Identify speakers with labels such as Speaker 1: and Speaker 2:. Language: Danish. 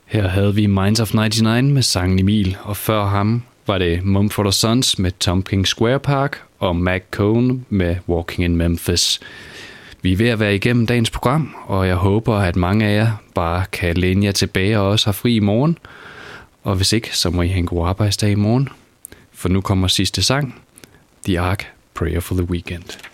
Speaker 1: Her havde vi Minds of 99 med sangen Emil, og før ham var det Mumford & Sons med Tompkins Square Park og Mac Cone med Walking in Memphis. Vi er ved at være igennem dagens program, og jeg håber, at mange af jer bare kan læne jer tilbage og også har fri i morgen. Og hvis ikke, så må I have en god arbejdsdag i morgen. For nu kommer sidste sang, The Ark, Prayer for the Weekend.